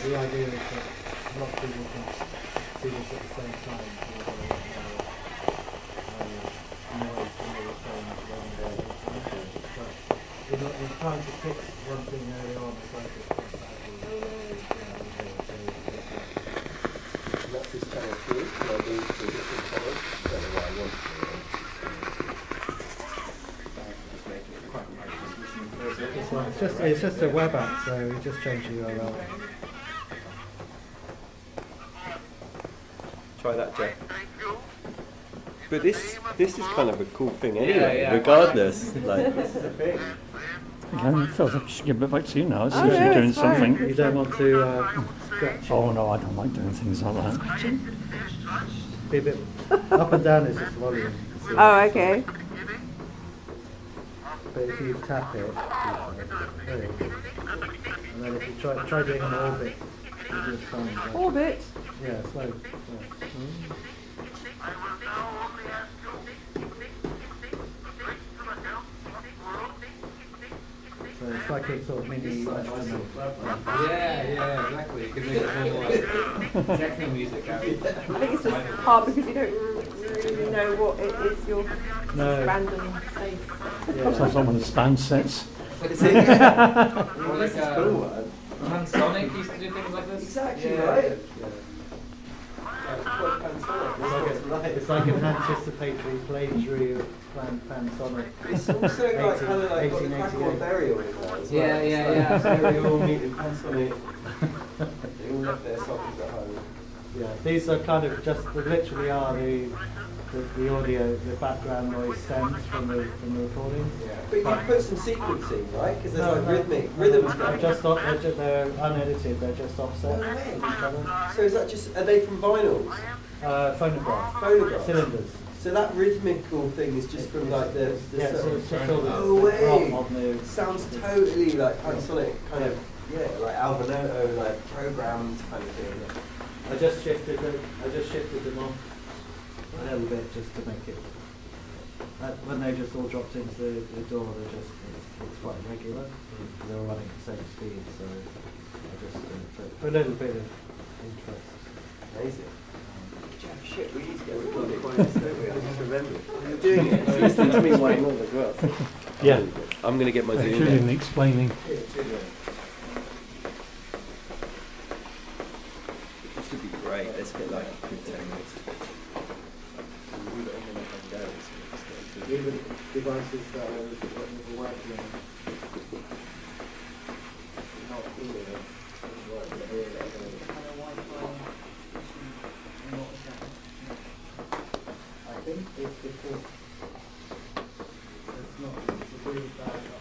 the idea is that a lot of people can see this at the same time. So you've got a lot more noise than you were saying when but you're trying to fix one thing early on, it's like it's That's this channel 2, so I do two different colours. I don't know why I want to. Just make it quite nice. it's just a web app, so you just change the URL. Try that, Jeff. But this is kind of a cool thing anyway, regardless. Like, this is a thing. Yeah, it feels like I should give it back to you now. It Oh, seems to no, be doing it's fine. something. You don't want to scratch. Oh no, I don't like doing things like that. Be a bit up and down is just volume. So- Oh, okay. But if you tap it, there you go. And then if you try doing an orbit, you do it fine. Like, Orbit. yeah, slow. So it's like a sort of mini instrument. Yeah, exactly. You can make it more like techno music out of it. I think it's just hard because you don't really know what it is you're No. random space. Yeah. So someone's stand sets. Is it? Or This like is cool, man. Pansonic used to do things like this. Exactly Yeah. right. It's like an anticipatory plagiary of Pansonic. It's also like kind of like got the Crackle Burial in there as well. Yeah. So we all meet in Panasonic. They all left their sockets at home. Yeah, these are kind of just, they literally are the audio, the background noise stems from the recordings. Yeah. But you put some sequencing, right? Because there's No, like no. rhythmic rhythms They're going. just not, they're unedited, they're just offset No way. from each other. So is that just, are they from vinyls? Phonograph. Phonographs? Cylinders. So that rhythmical thing is just from like the Yeah, so it's just all the Oh, way. drop on the... sounds totally like Panasonic kind of, yeah, like Alvanoto, like programmed kind of thing. I just shifted them off a little bit just to make it. When they just all dropped into the door, it's quite irregular. They were running at the same speed, so I just for a little bit of interest. Amazing. Jeff, shit, we need to get recording. I just remembered. You're doing it. So listening to me whine on as well. Yeah. I'm going to get my Zoom. Including the explaining. This would be great. Let's get like good techniques. Even devices that are working not here. I think it's because it's not, it's a really bad